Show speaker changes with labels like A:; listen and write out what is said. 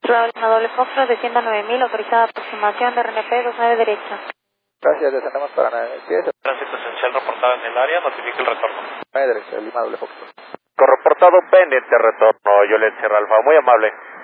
A: Lima doble Foxtrot, descienda 9000, autorizada aproximación de RNP 29 derecha.
B: Gracias, descendemos para 910.
C: Tránsito esencial reportado en el área, notifique el retorno.
B: 9 derecha, Lima doble Foxtrot.
C: Con reportado Bennett de retorno, Yolette Sierra Alfa, muy amable.